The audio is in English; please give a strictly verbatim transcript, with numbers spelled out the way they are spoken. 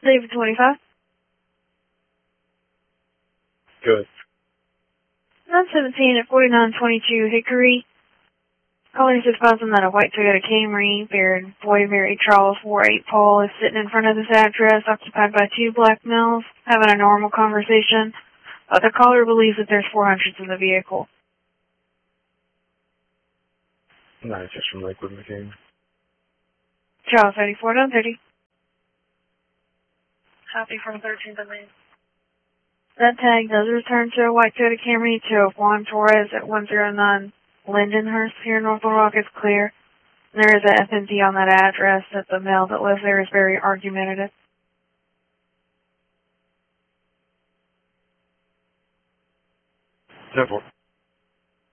David twenty-five. Good. nine seventeen at forty-nine twenty-two Hickory. Callers advising that a white Toyota Camry, bearing boy Mary Charles four eight Paul, is sitting in front of this address, occupied by two black males, having a normal conversation. Uh, the caller believes that there's four hundreds in the vehicle. Nice, just from Lakewood McCain. Charles eighty-four, nine thirty. Copy from thirteenth of May. That tag does return to a white Toyota Camry to Juan Torres at one oh nine Lindenhurst here in North Little Rock is clear. There is a F M T on that address that the male that lives there is very argumentative. ten four.